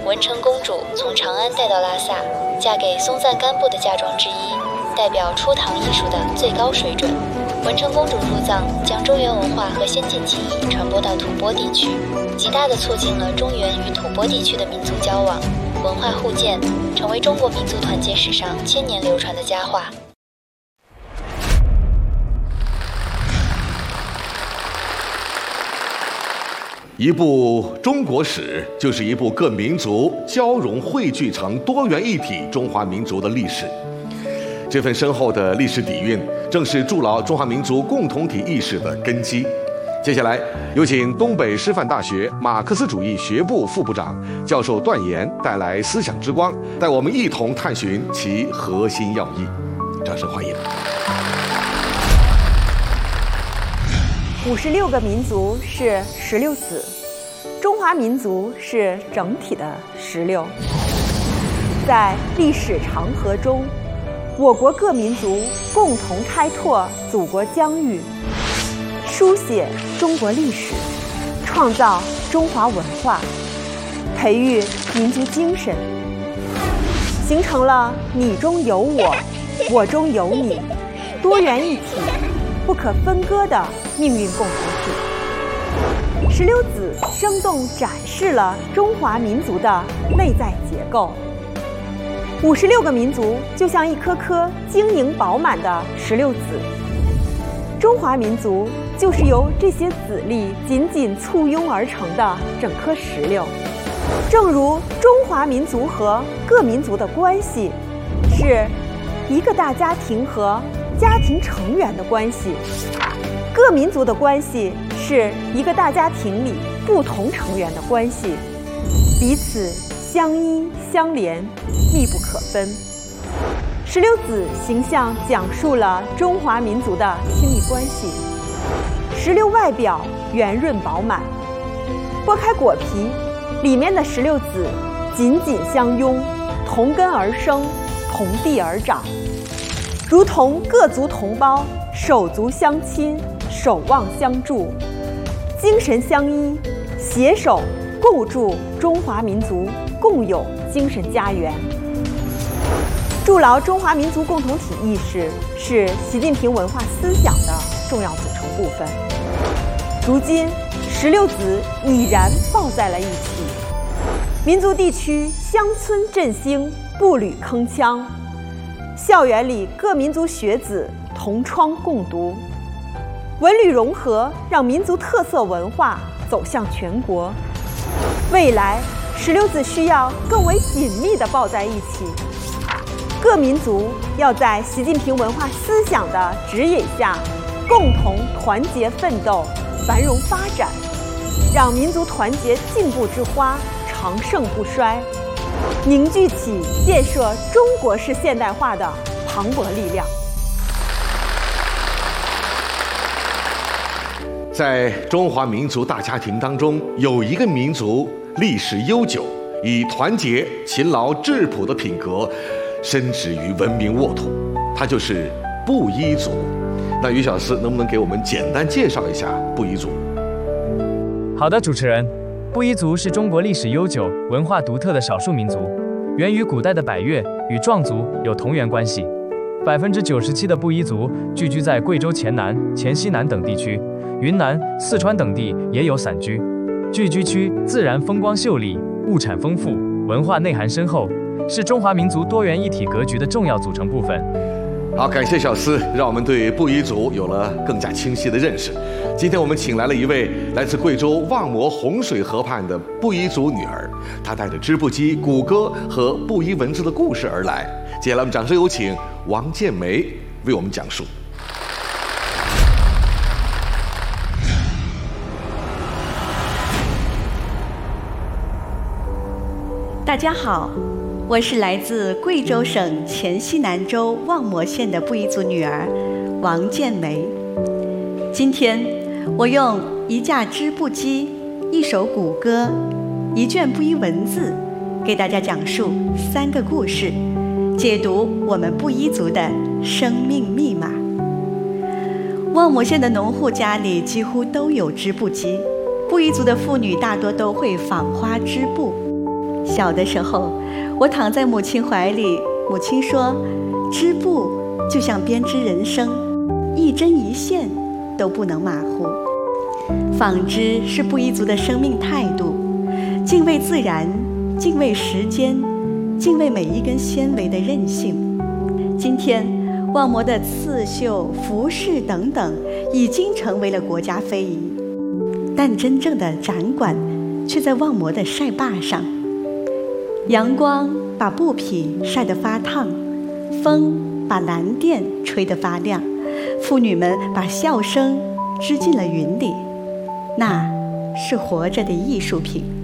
文成公主从长安带到拉萨，嫁给松赞干布的嫁妆之一，代表初唐艺术的最高水准。文成公主入藏，将中原文化和先进技艺传播到吐蕃地区，极大地促进了中原与吐蕃地区的民族交往、文化互鉴，成为中国民族团结史上千年流传的佳话。 一部中国史，就是一部各民族交融汇聚成多元一体中华民族的历史。这份深厚的历史底蕴，正是筑牢中华民族共同体意识的根基。接下来，有请东北师范大学马克思主义学部副部长教授段岩带来思想之光，带我们一同探寻其核心要义。掌声欢迎。 56个民族是16子，中华民族是整体的16。在历史长河中，我国各民族共同开拓祖国疆域，书写中国历史，创造中华文化，培育民族精神，形成了你中有我，我中有你，多元一体、不可分割的命运共同体。16子生动展示了中华民族的内在结构。56个民族就像一颗颗晶莹饱满的16子，中华民族就是由这些子粒紧紧簇拥而成的整颗16。正如中华民族和各民族的关系是一个大家庭和家庭成员的关系，各民族的关系是一个大家庭里不同成员的关系，彼此相依相连，密不可分。16子形象讲述了中华民族的亲密关系。16外表圆润饱满，剥开果皮，里面的16子紧紧相拥，同根而生，同地而长，如同各族同胞，手足相亲，守望相助，精神相依，携手构筑中华民族共有精神家园。筑牢中华民族共同体意识是习近平文化思想的重要组成部分。如今16子已然抱在了一起，民族地区乡村振兴，步履铿锵，校园里各民族学子同窗共读，文旅融合让民族特色文化走向全国。未来16子需要更为紧密地抱在一起，各民族要在习近平文化思想的指引下，共同团结奋斗，繁荣发展，让民族团结进步之花长盛不衰，凝聚起建设中国式现代化的磅礴力量。 在中华民族大家庭当中，有一个民族历史悠久，以团结、勤劳、质朴的品格深植于文明沃土，它就是布依族。那于小司能不能给我们简单介绍一下布依族？ 好的，主持人。布依族是中国历史悠久、文化独特的少数民族，源于古代的百越，与壮族有同源关系。97%的布依族聚居在贵州黔南、黔西南等地区，云南、四川等地也有散居。聚居区自然风光秀丽，物产丰富，文化内涵深厚，是中华民族多元一体格局的重要组成部分。 好，感谢小司，让我们对布依族有了更加清晰的认识。今天我们请来了一位来自贵州望谟洪水河畔的布依族女儿，她带着织布机、鼓歌和布依文字的故事而来。接下来我们掌声有请王建梅为我们讲述。 大家好，我是来自贵州省黔西南州望谟县的布依族女儿王建梅。今天我用一架织布机、一首鼓歌、一卷布依文字，给大家讲述3个故事，解读我们布依族的生命密码。望谟县的农户家里几乎都有织布机，布依族的妇女大多都会纺花织布。 小的时候，我躺在母亲怀里，母亲说，织布就像编织人生，一针一线都不能马虎。纺织是布依族的生命态度，敬畏自然，敬畏时间，敬畏每一根纤维的韧性。今天望摩的刺绣、服饰等等已经成为了国家非遗，但真正的展馆却在望摩的晒坝上。阳光把布匹晒得发烫，风把蓝靛吹得发亮，妇女们把笑声织进了云里，那是活着的艺术品。